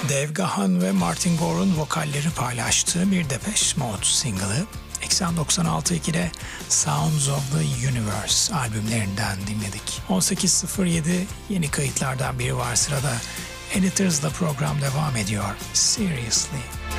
Dave Gahan ve Martin Gore'un vokalleri paylaştığı bir Depeche Mode single'ı 8096.2'de Sounds of the Universe albümlerinden dinledik. 18.07 yeni kayıtlardan biri var sırada. Editors'la program devam ediyor. Seriously.